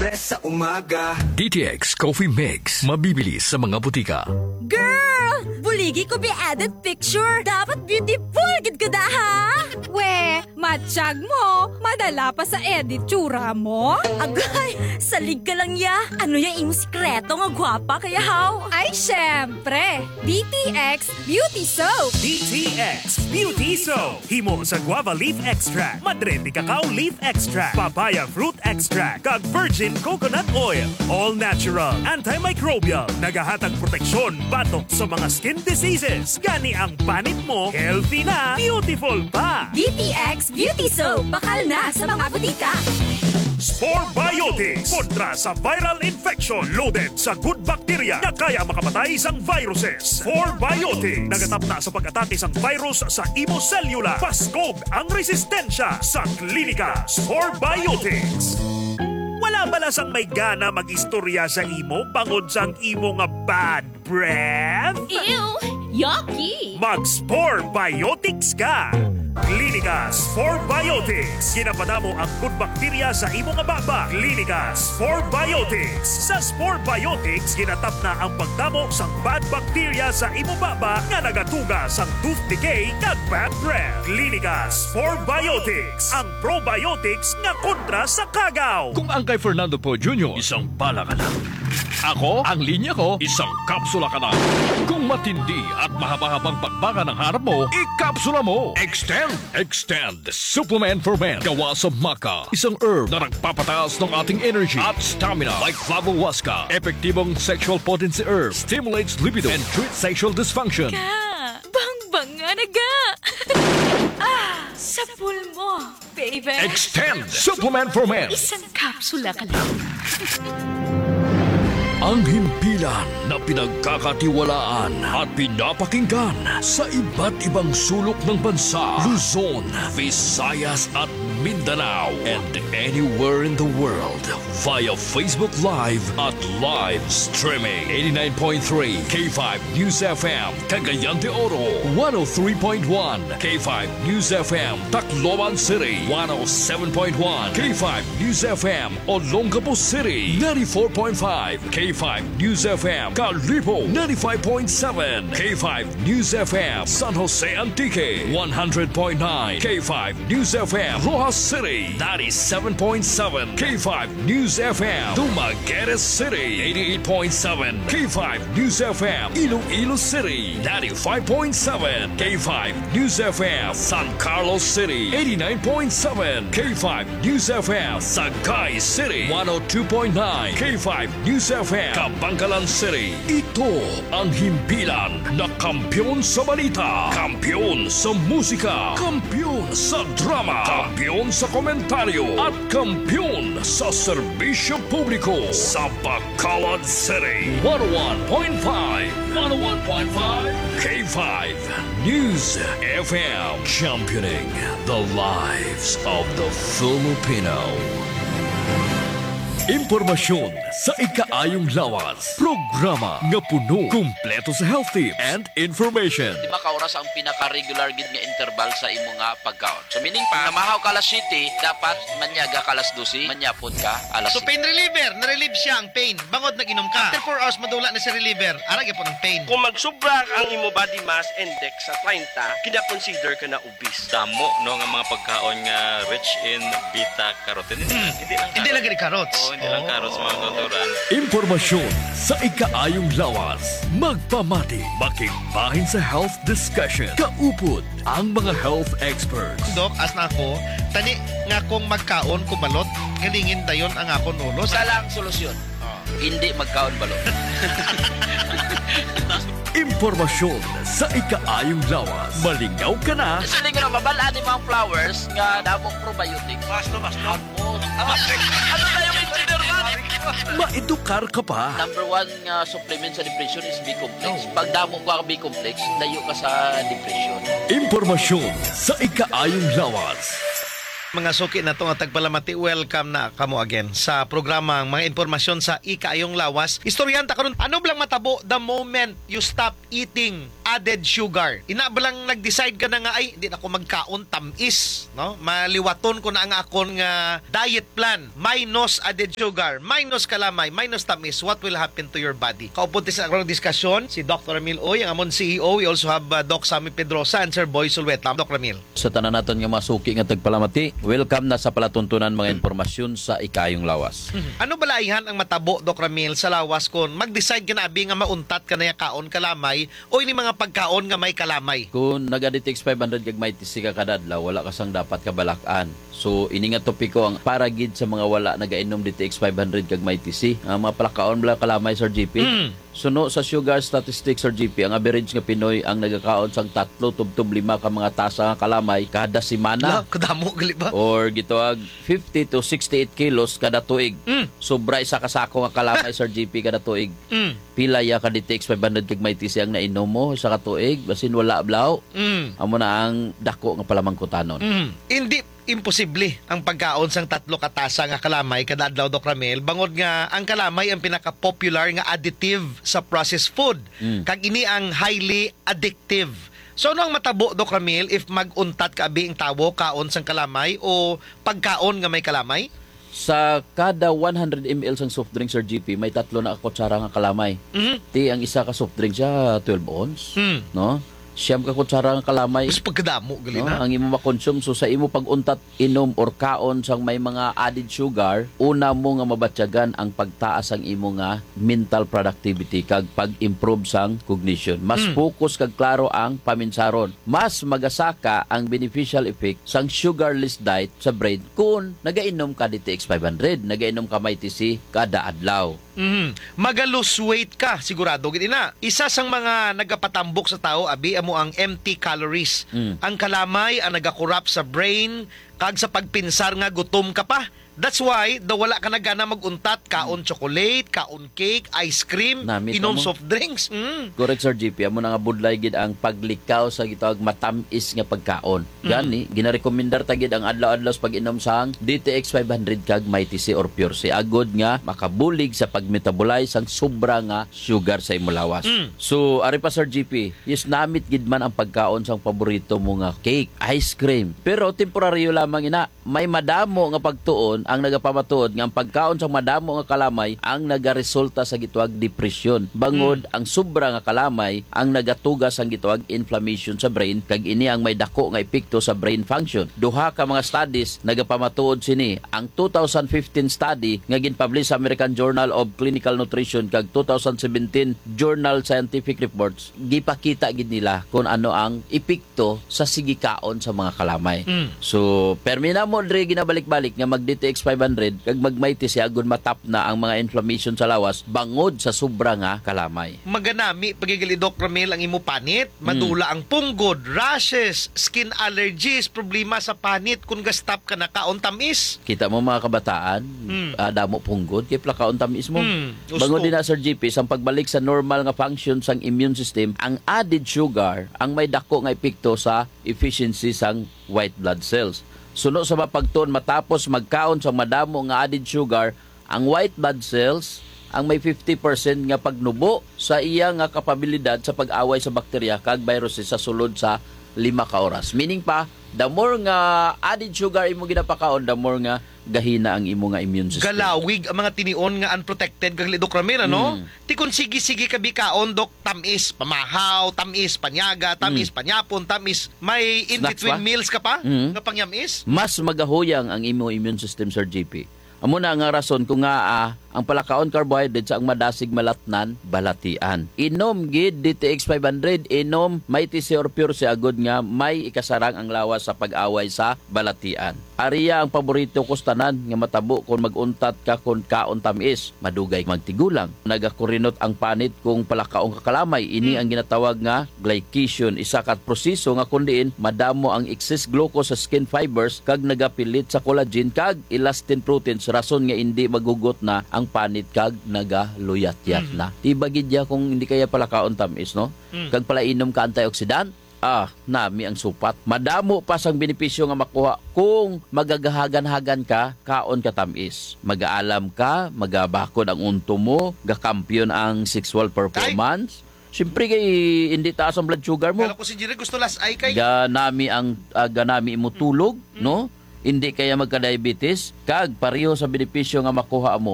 Express sa umaga. DTX Coffee Mix. Mabibili sa mga butika. Girl! Buligi ko be added picture. Dapat beautiful gid ka da ha? We, matsyag mo. Madala pa sa edit tsura mo. Agay, salig ka lang ya. Ano yung imong sikreto nga gwapa kaya how? Ay, syempre. DTX Beauty Soap. DTX Beauty Soap. Himo sa guava leaf extract, madre de cacao leaf extract, papaya fruit extract, kag virgin coconut oil. All natural, antimicrobial, nagahatag proteksyon batok sa mga skin diseases. Gani ang panit mo, healthy na, beautiful pa. DTX Beauty Soap. Bakal na sa mga butika. Spore Biotics kontra sa viral infection, loaded sa good bacteria na kaya makapatay sang viruses. Spore Biotics nagatap na sa pag-atake sang virus sa imo cellula. Paskog ang resistensya sa klinika. Spore Biotics. Wala bala sang may gana mag-istorya sa imo bangod sang imo nga bad breath? Ew! Yucky! Mag-Spore Biotics ka! Klinika Spore Biotics. Ginapadamo ang good bacteria sa imo nga baba. Klinika Spore Biotics. Sa Spore Biotics, ginatap na ang pagdamo sa bad bacteria sa imo baba nga nagatuga sa tooth decay kag bad breath. Klinika Spore Biotics. Ang probiotics nga kontra sa kagaw. Kung ang kay Fernando Po Jr., isang bala ka na. Ako, ang linya ko, isang kapsula ka na. Kung matindi at mahaba-habang bakbaka ng harap mo, ikapsula mo. Extend Supplement for Men. Gawa sa maca. Isang herb na nagpapataas ng ating energy at stamina. Like Flavowaska. Epektibong sexual potency herb. Stimulates libido and treats sexual dysfunction. Bang-bang nga naga! Sa pool mo, baby. Extend Supplement for Men. Isang kapsula ka lang. Ang himpilan na pinagkakatiwalaan at pinapakinggan sa iba't ibang sulok ng bansa, Luzon, Visayas at Mindanao, and anywhere in the world via Facebook Live at live streaming. 89.3 K5 News FM, Cagayan de Oro, 103.1 K5 News FM, Tacloban City, 107.1 K5 News FM, Olongapo City, 94.5 K5 News FM, Calibo, 95.7 K5 News FM, San Jose Antique, 100.9 K5 News FM, Rojas City, 97.7 K5 News FM, Dumaguete City, 88.7 K5 News FM, Iloilo City, 95.7 K5 News FM, San Carlos City, 89.7 K5 News FM, Sagay City, 102.9 K5 News FM, Kabangkalan City. Ito ang himpilan na kampiyon sa balita, kampiyon sa musika, kampiyon sa drama, kampiyon sa komentaryo, at kampiyon sa serbisyo publiko sa Bacolod City. 101.5 K5 News FM, championing the lives of the Filipino. Impormasyon sa ikaayong lawas. Programa nga puno, kumpleto sa health tips and information. Di ba kauras ang pinaka-regular gid nga interval sa imo nga pagkaon? So meaning pa, namahaw ka alas 7, dapat manyaga ka alas 12, manyapon ka alas 7. So pain reliever, na-relieve siya ang pain. Bangod nag-inom ka. After 4 hours madula na si reliever, arag po ng pain. Kung magsubra ang imo body mass index sa 30, kina-consider ka na obese. Damo no nga mga pagkaon nga rich in beta carotene. Hindi lang gani carrots. Hindi lang carrots mga tuturan. Impormasyon sa ikaayong lawas. Magpamati, makigbahin sa health discussion. Kaupod ang mga health experts. Dok, as na ako, tani nga kung magkaon ko balot, galingin dayon ang akon ulo. Isa lang solusyon. Hindi magkaon balot. Impormasyon sa ikaayong lawas. Malingaw ka na. Sili nga mabalaan ni mga flowers nga damong probiotic. Basto. Ano na yung engineer man? Maedukar ka pa. Number 1 nga supplement sa depression is B-complex. Pag damo ka B-complex, layo ka sa depression. Impormasyon sa ikaayong lawas. Mga suki na to nga tagpalamati, welcome na kamo again sa programang mga impormasyon sa Ikaayong Lawas. Istoryanta karon, ano blang matabo the moment you stop eating added sugar? Ina ba lang nag-decide ka na nga ay hindi na ako magkaon tamis, no? Maliwaton ko na ang akon nga diet plan. Minus added sugar, minus kalamay, minus tamis. What will happen to your body? Kaupod sa akong diskusyon si Dr. Ramil Oy, ang amon CEO. We also have Doc Sammy Pedrosa and Sir Boy Sulweta. Dr. Ramil. Sa tanan naton nga mga suki nga tagpalamati, welcome na sa palatuntunan mga impormasyon sa Ikaayong Lawas. Ano balaihan ang matabo, Doc Ramil, sa lawas kon mag-decide ka na abi nga mauntat ka na yung kaon kalamay o ini mga pagkaon nga may kalamay? Kung nagaditex 500 kag may tisi ka kadadlaw, wala ka sang dapat kabalakan. So ini nga topiko ang para gid sa mga wala nagainom DTX 500 kag may tisi. Ang mga palakaon bala kalamay Sir GP. Suno sa sugar statistics Sir GP, ang average nga Pinoy ang nagakaon sang 3 tubtob 5 ka mga tasa nga kalamay kada semana. Kadamo gali ba? Or gitawag 50 to 68 kilos kada tuig. Sobra isa ka sako nga kalamay Sir GP kada tuig. Pila ya ka DTX 500 kag may tisi ang nainom mo sa katuig basin wala blaw. Amo na ang dako nga palamangkutanon. Hindi imposible ang pagkaon sang 3 katasa nga kalamay kada adlaw, Doc Ramil, bangod nga ang kalamay ang pinaka-popular nga additive sa processed food. Kag ini ang highly addictive. So ano ang matabo, Doc Ramil, if mag-untat ka abi ang tawo kaon sang kalamay o pagkaon nga may kalamay? Sa kada 100 ml sang soft drink Sir GP, may 3 na kutsara nga kalamay. Ti ang isa ka soft drink siya 12 ounce, no? Siyam ka kutsara nga kalamay. Mas pagkadamo gali No, na. ang imo makonsume. So sa imo pag-untat inom or kaon sang may mga added sugar, una mo nga mabatyagan ang pagtaas ang imo nga mental productivity kag pag-improve sang cognition. Mas focus kag klaro ang paminsaron. Mas magasaka ang beneficial effect sang sugarless diet sa brain kung nagainom ka DTX 500, nagainom ka may TC kada adlaw. Magalose weight ka, sigurado gid na. Isa sang mga nagapatambok sa tao abi amo ang empty calories. Ang kalamay ang nagakurap sa brain kag sa pagpinsar nga gutom ka pa. That's why wala ka na gana mag-untat, kaon chocolate, kaon cake, ice cream, Namit inom mo. soft drinks. Correct Sir GP, amo na nga budlay gid ang paglikaw sa gitawag matamis nga pagkaon. Gani ginarekomendar ta gid ang adlaw-adlaw sa pag-inom sang DTX 500 kag may TC or Pure C agod nga makabulig sa pag-metabolize ang sobra nga sugar sa imo lawas. So ari pa Sir GP, yes namit gid man ang pagkaon sang paborito mo nga cake, ice cream. Pero temporaryo lamang ina, may madamo nga pagtuon ang nagapamatuod nga ang pagkaon sa madamo nga kalamay ang nagaresulta sa gituwag depression. Bangod ang sobra nga kalamay ang nagatugas ang gituwag inflammation sa brain kag ini ang may dako nga epekto sa brain function. Duha ka mga studies nagapamatuod sini. Ang 2015 study nga ginpublish sa American Journal of Clinical Nutrition kag 2017 Journal Scientific Reports, gipakita gid nila kung ano ang epekto sa sigikaon sa mga kalamay. So permina mo dre ginabalik-balik nga mag-DTX 500 kag magmayti siya agon matap na ang mga inflammation sa lawas bangod sa sobra nga kalamay. Maganami pagigali, Doc Ramil, ang imo panit, madula ang punggod, rashes, skin allergies, problema sa panit kung gastap ka na kaon tamis. Kita mo mga kabataan, damo punggod kay plakaon tamis mo. Gusto. Bangod din na Sir GP sang pagbalik sa normal nga function sang immune system, ang added sugar ang may dako nga epekto sa efficiency sang white blood cells. Suno sa mapagtuon matapos magkaon sa madamo nga added sugar, ang white blood cells ang may 50% nga pagnubo sa iya nga kapabilidad sa pag-away sa bakterya kag viruses sa sulod sa 5 ka oras. Meaning pa, the more nga added sugar imo ginapakaon, the more nga gahina ang imo nga immune system. Galawig ang mga tinion nga unprotected kag Doc Ramil, ano? Ti kun sige-sige ka bikaon, Doc, tamis pamahaw, tamis panyaga, tamis panyapon, tamis may in Snacks between pa? meals ka pa nga pangyamis. Mas magahuyang ang imo immune system, Sir GP. Amo na nga rason kung nga ang palakaon carbohydrates ang madasig malatnan balatian. Inom gid DTX 500, inom may TC or Pure C agod nga may ikasarang ang lawas sa pag-away sa balatian. Ariya ang paborito ko tanan nga matabo kung maguntat ka kung kaon tamis, madugay magtigulang. Nagakurinot ang panit kung palakaong kakalamay. Ini ang ginatawag nga glycation, isa kat proseso nga kundiin madamo ang excess glucose sa skin fibers kag nagapilit sa collagen kag elastin proteins rason nga hindi magugot na ang panit kag nagaluyat-yat na. Ibagid ya kung hindi kaya pala kaon tamis, no? Kag pala inom ka antioxidant, nami ang supat. Madamo pa sang benepisyo nga makuha kung magagahagan-hagan ka, kaon ka tamis. Mag-aalam ka, magabakod ang unto mo, gakampiyon ang sexual performance. Siyempre kay hindi taas ang blood sugar mo. Kala ko si Jerry gusto las ay kay. Ganami mo tulog, no? Hindi kaya magka-diabetes, kag pareho sa benepisyo nga makuha mo